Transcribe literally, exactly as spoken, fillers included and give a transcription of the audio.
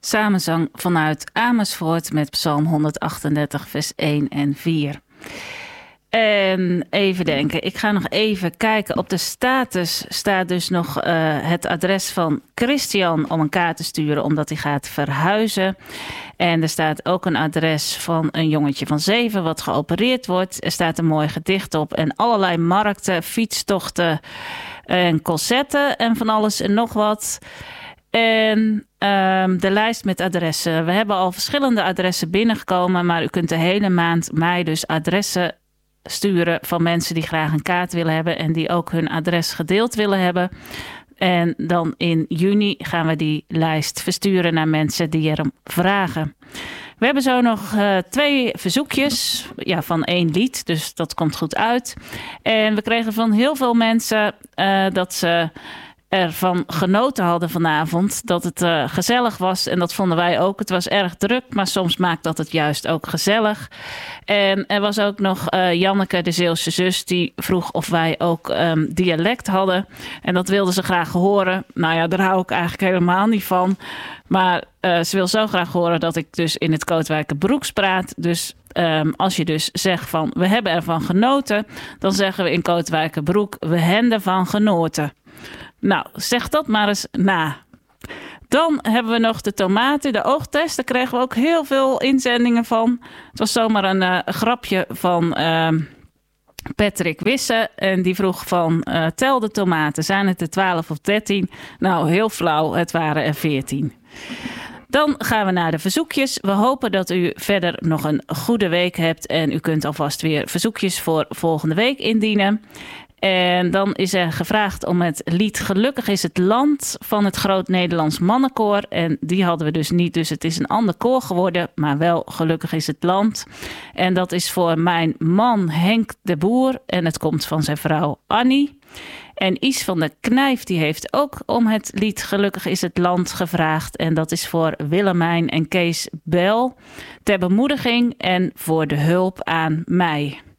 Samenzang vanuit Amersfoort met Psalm honderdachtendertig, vers één en vier. En even denken, ik ga nog even kijken. Op de status staat dus nog uh, het adres van Christian om een kaart te sturen, omdat hij gaat verhuizen. En er staat ook een adres van een jongetje van zeven wat geopereerd wordt. Er staat een mooi gedicht op en allerlei markten, fietstochten en concerten en van alles en nog wat. En um, de lijst met adressen. We hebben al verschillende adressen binnengekomen, maar u kunt de hele maand mei dus adressen sturen van mensen die graag een kaart willen hebben en die ook hun adres gedeeld willen hebben. En dan in juni gaan we die lijst versturen naar mensen die erom vragen. We hebben zo nog uh, twee verzoekjes ja, van één lied, dus dat komt goed uit. En we kregen van heel veel mensen uh, dat ze ervan genoten hadden vanavond, dat het uh, gezellig was. En dat vonden wij ook. Het was erg druk, maar soms maakt dat het juist ook gezellig. En er was ook nog uh, Janneke, de Zeeuwse zus, die vroeg of wij ook um, dialect hadden. En dat wilde ze graag horen. Nou ja, daar hou ik eigenlijk helemaal niet van. Maar uh, ze wil zo graag horen dat ik dus in het Kootwijkerbroeks praat. Dus um, als je dus zegt van we hebben ervan genoten, dan zeggen we in Kootwijkerbroek we hebben ervan genoten. Nou, zeg dat maar eens na. Dan hebben we nog de tomaten, de oogtest. Daar kregen we ook heel veel inzendingen van. Het was zomaar een uh, grapje van uh, Patrick Wisse. En die vroeg van, uh, tel de tomaten. Zijn het er twaalf of dertien? Nou, heel flauw. Het waren er veertien. Dan gaan we naar de verzoekjes. We hopen dat u verder nog een goede week hebt. En u kunt alvast weer verzoekjes voor volgende week indienen. En dan is er gevraagd om het lied Gelukkig is het land van het Groot Nederlands Mannenkoor. En die hadden we dus niet, dus het is een ander koor geworden, maar wel Gelukkig is het land. En dat is voor mijn man Henk de Boer en het komt van zijn vrouw Annie. En Is van der Knijf die heeft ook om het lied Gelukkig is het land gevraagd. En dat is voor Willemijn en Kees Bel ter bemoediging en voor de hulp aan mij.